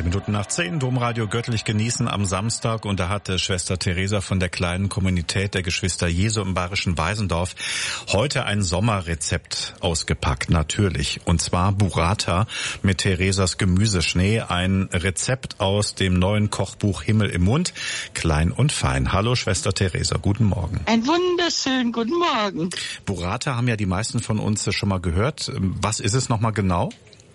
8:20, Domradio göttlich genießen am Samstag. Und da hatte Schwester Theresa von der kleinen Kommunität der Geschwister Jesu im bayerischen Weisendorf heute ein Sommerrezept ausgepackt, natürlich. Und zwar Burrata mit Theresas Gemüseschnee. Ein Rezept aus dem neuen Kochbuch Himmel im Mund, klein und fein. Hallo Schwester Theresa, guten Morgen. Ein wunderschönen guten Morgen. Burrata haben ja die meisten von uns schon mal gehört. Was ist es nochmal genau?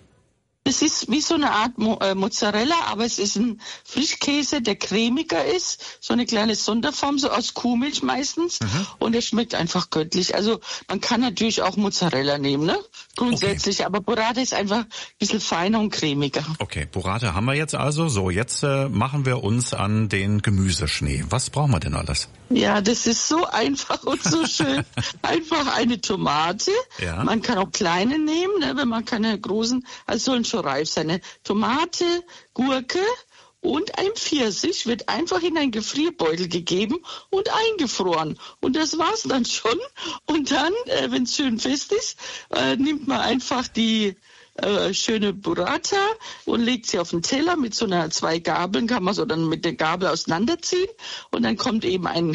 Es ist wie so eine Art Mozzarella, aber es ist ein Frischkäse, der cremiger ist. So eine kleine Sonderform, so aus Kuhmilch meistens. Und er schmeckt einfach göttlich. Also man kann natürlich auch Mozzarella nehmen, ne? Grundsätzlich. Okay. Aber Burrata ist einfach ein bisschen feiner und cremiger. Okay, Burrata haben wir jetzt also. So, jetzt machen wir uns an den Gemüseschnee. Was brauchen wir denn alles? Ja, das ist so einfach und so schön. Einfach eine Tomate. Ja. Man kann auch kleine nehmen, ne, wenn man keine großen, also sollen schon reif sein. Eine Tomate, Gurke und ein Pfirsich wird einfach in einen Gefrierbeutel gegeben und eingefroren. Und das war's dann schon. Und dann, wenn es schön fest ist, nimmt man einfach die schöne Burrata und legt sie auf den Teller mit so einer 2 Gabeln, kann man so dann mit der Gabel auseinanderziehen und dann kommt eben ein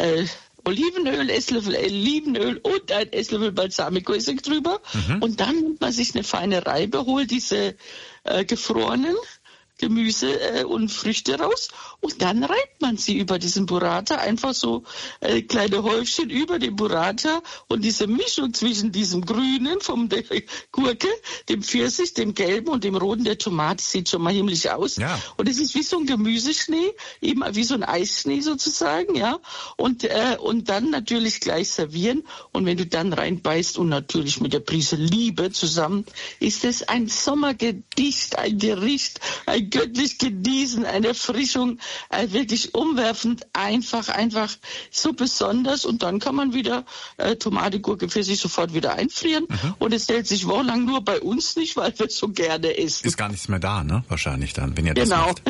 Olivenöl, Esslöffel Olivenöl und ein Esslöffel Balsamico-Essig drüber und dann nimmt man sich eine feine Reibe, holt diese gefrorenen Gemüse und Früchte raus und dann reibt man sie über diesen Burrata, einfach so kleine Häufchen über den Burrata und diese Mischung zwischen diesem Grünen von der Gurke, dem Pfirsich, dem Gelben und dem Roten der Tomate sieht schon mal himmlisch aus. Ja. Und es ist wie so ein Gemüseschnee, eben wie so ein Eisschnee sozusagen, ja. Und dann natürlich gleich servieren und wenn du dann reinbeißt und natürlich mit der Prise Liebe zusammen, ist es ein Sommergedicht, ein Gericht, ein göttlich genießen, eine Erfrischung, wirklich umwerfend, einfach so besonders. Und dann kann man wieder Tomate, Gurke, Pfirsich sofort wieder einfrieren. Und es hält sich wochenlang nur bei uns nicht, weil wir es so gerne essen. Ist gar nichts mehr da, ne? Wahrscheinlich dann, wenn ihr das macht.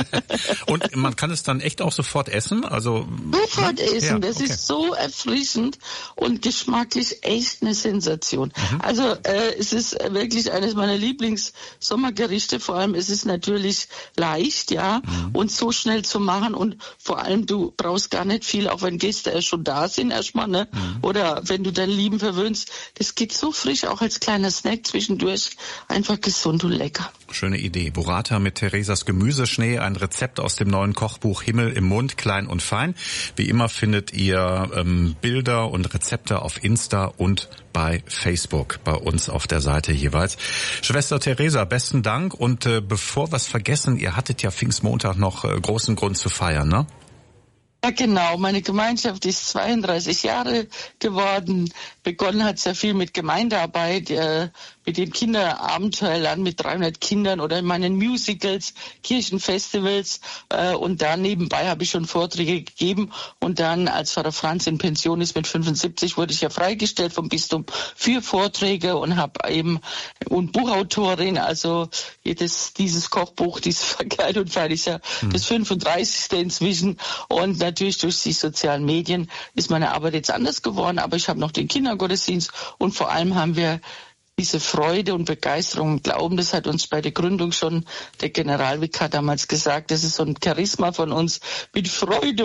Und man kann es dann echt auch sofort essen? Also sofort essen. Ja, das ist so erfrischend und geschmacklich echt eine Sensation. Also es ist wirklich eines meiner Lieblings-Sommergerichte. Vor allem ist es natürlich leicht, ja, und so schnell zu machen und vor allem du brauchst gar nicht viel, auch wenn Gäste erst schon da sind erstmal, ne, oder wenn du deinen Lieben verwöhnst, das geht so frisch, auch als kleiner Snack zwischendurch, einfach gesund und lecker. Schöne Idee. Burrata mit Theresas Gemüseschnee, ein Rezept aus dem neuen Kochbuch Himmel im Mund, klein und fein. Wie immer findet ihr Bilder und Rezepte auf Insta und bei Facebook, bei uns auf der Seite jeweils. Schwester Theresa, besten Dank und bevor wir es vergessen, ihr hattet ja Pfingstmontag noch großen Grund zu feiern, ne? Ja, genau. Meine Gemeinschaft ist 32 Jahre geworden. Begonnen hat sehr viel mit Gemeindearbeit, mit dem Kinderabenteuerland mit 300 Kindern oder in meinen Musicals, Kirchenfestivals. Und da nebenbei habe ich schon Vorträge gegeben. Und dann, als Pfarrer Franz in Pension ist mit 75, wurde ich ja freigestellt vom Bistum für Vorträge und habe eben und Buchautorin, also dieses Kochbuch, dieses Klein und Fein ist ja das 35. inzwischen. Und natürlich durch die sozialen Medien ist meine Arbeit jetzt anders geworden, aber ich habe noch den Kindergottesdienst und vor allem haben wir diese Freude und Begeisterung und Glauben, das hat uns bei der Gründung schon der Generalvikar damals gesagt, das ist so ein Charisma von uns, mit Freude